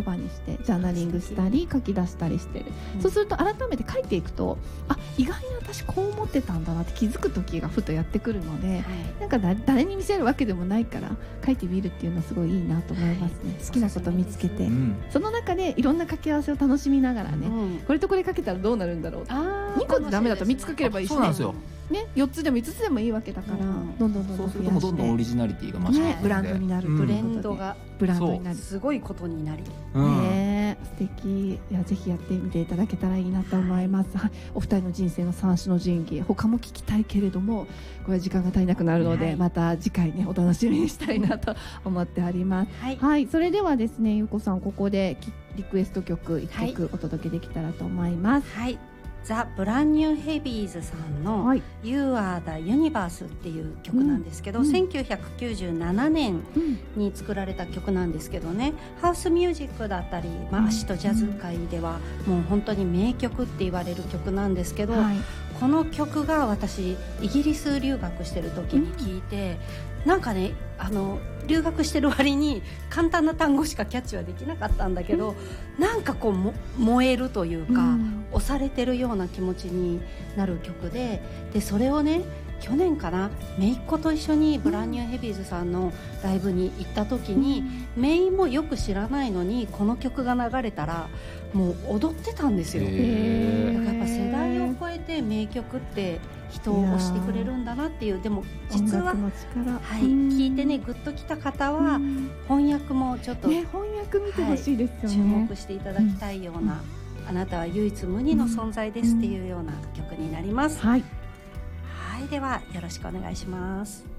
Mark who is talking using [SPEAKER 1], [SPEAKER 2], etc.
[SPEAKER 1] 葉にしてジャーナリングしたり書き出したりしてる、そうすると改めて書いていくと、意外に私こう思ってたんだなって気づく時がふとやってくるので、なんか誰に見せるわけでもないから書いてみるっていうのはすごいいいなと思いますね。好きなこと見つけて、その中でいろんな掛け合わせを楽しみながらね、これとこれかけたらどうなるんだろう、2個でダメだと3つかければいいしね、
[SPEAKER 2] そうなんですよ
[SPEAKER 1] ね、4つでも5つでもいいわけだから、どんどん
[SPEAKER 2] そうするともうどんどんオリジナリティが増していくので、
[SPEAKER 1] ブランドになる、
[SPEAKER 3] ブレンドが
[SPEAKER 1] ブランドになる、
[SPEAKER 3] すごいことになり、
[SPEAKER 1] 素敵。いや、ぜひやってみていただけたらいいなと思います。お二人の人生の三種の神器、他も聞きたいけれどもこれは時間が足りなくなるので、また次回ねお楽しみにしたいなと思っております。それではですね、ゆうこさん、ここでリクエスト曲1曲お届けできたらと思います。
[SPEAKER 3] ザ・ブランニューヘビーズさんの You Are the Universe っていう曲なんですけど、1997年に作られた曲なんですけどね、ハウスミュージックだったり、アシッドジャズ界ではもう本当に名曲って言われる曲なんですけど、この曲が私イギリス留学してる時に聴いて、なんかね、留学してる割に簡単な単語しかキャッチはできなかったんだけど、なんかこう燃えるというか、押されてるような気持ちになる曲で、それをね、去年かな、姪っ子と一緒にブランニューヘビーズさんのライブに行った時に、姪もよく知らないのにこの曲が流れたらもう踊ってたんですよ。だからやっぱ世代を超えて名曲って人を押してくれるんだなっていう。でも実は聞いてね、グッときた方は翻訳もちょっと、翻
[SPEAKER 1] 訳見てほしいですよ
[SPEAKER 3] ね。注目していただきたいような、あなたは唯一無二の存在ですっていうような曲になります。ではよろしくお願いします。